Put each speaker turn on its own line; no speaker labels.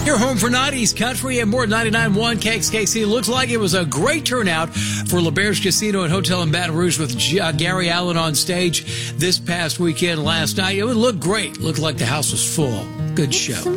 Your home for 90s country and more. 99.1 KXKC. Looks like it was a great turnout for LeBear's Casino and Hotel in Baton Rouge with Gary Allen on stage this past weekend last night. It would look great. Looked like the house was full. Good show.